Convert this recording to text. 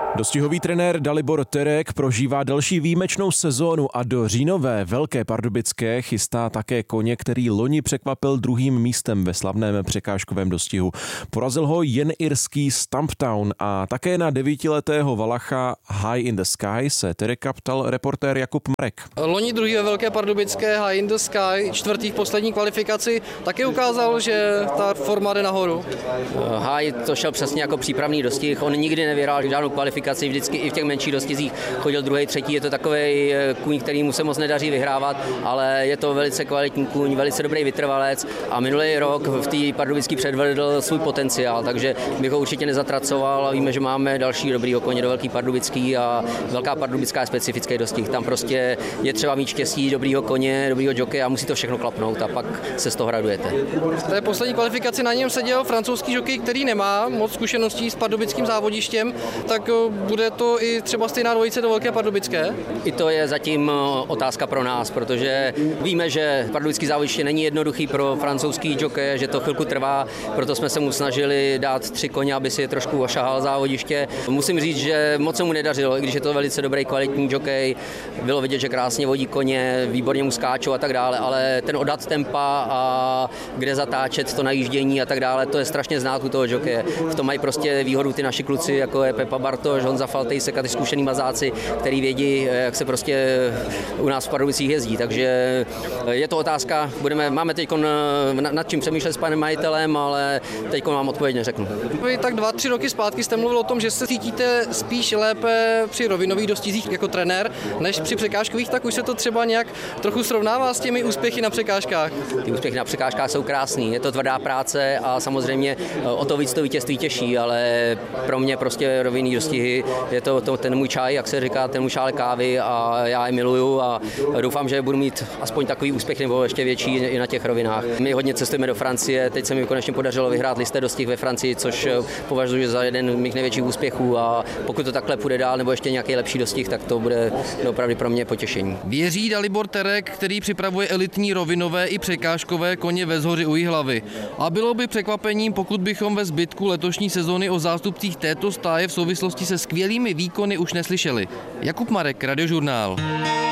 Dostihový trenér Dalibor Terek prožívá další výjimečnou sezónu a do říjnové Velké Pardubické chystá také koně, který loni překvapil druhým místem ve slavném překážkovém dostihu. Porazil ho jen irský Stumptown a také na 9letého Valacha High in the Sky se Tereka ptal reportér Jakub Marek. Loni druhý ve Velké Pardubické High in the Sky, čtvrtý v poslední kvalifikaci, taky ukázal, že ta forma jde nahoru. High to šel přesně jako přípravný dostih, on nikdy nevyhrál žádnou kvalifikaci, vždycky i v těch menších dostizích chodil druhý, třetí, je to takový kůň, který mu se moc nedaří vyhrávat, ale je to velice kvalitní kůň, velice dobrý vytrvalec a minulý rok v té Pardubické předvedl svůj potenciál, takže bych ho určitě nezatracoval a víme, že máme další dobrýho koně do Velké Pardubické a Velká Pardubická je specifický dostih, tam prostě je třeba mít štěstí, dobrýho koně, dobrýho jockey a musí to všechno klapnout a pak se z toho radujete. V té poslední kvalifikaci na něm seděl francouzský jockey, který nemá moc zkušeností s pardubickým závodištěm, tak bude to i třeba stejná dvojice do Velké Pardubické? I to je zatím otázka pro nás, protože víme, že pardubický závodiště není jednoduchý pro francouzský jockey, že to chvilku trvá, proto jsme se mu snažili dát 3 koně, aby si je trošku ošahal závodiště. Musím říct, že moc se mu nedařilo, i když je to velice dobrý kvalitní jockey, bylo vidět, že krásně vodí koně, výborně mu skáčou a tak dále, ale ten odhad tempa a kde zatáčet to najíždění a tak dále, to je strašně znát u toho jockeye. V tom mají prostě výhodu ty naši kluci, jako je Pepa Bartoš, Honza Faltejsek a ty zkušený mazáci, který vědí, jak se prostě u nás v Pardubicích jezdí. Takže je to otázka, máme teď nad čím přemýšlet s panem majitelem, ale teď vám odpověď neřeknu. Vy tak 2-3 roky zpátky jste mluvil o tom, že se cítíte spíš lépe při rovinových dostizích jako trenér, než při překážkových, tak už se to třeba nějak trochu srovnává s těmi úspěchy na překážkách? Ty úspěchy na překážkách jsou krásný, je to tvrdá práce a samozřejmě o to víc to vítězství těší, ale pro mě prostě rovinný dostihy je to ten můj čaj, jak se říká, ten můj šálek kávy a já je miluju a doufám, že budu mít aspoň takový úspěch nebo ještě větší i na těch rovinách. My hodně cestujeme do Francie, teď se mi konečně podařilo vyhrát listé dostih ve Francii, což považuji za jeden z mých největších úspěchů a pokud to takhle půjde dál nebo ještě nějaký lepší dostih, tak to bude opravdu pro mě potěšení. Věří Dalibor Terek, který připravuje elitní rovinové i překážkové koně ve Zhoři u Jihlavy. A bylo by překvapením, pokud bychom ve zbytku letošní sezony o zástupcích této stáje v souvislosti se skvělými výkony už neslyšeli. Jakub Marek, Radiožurnál.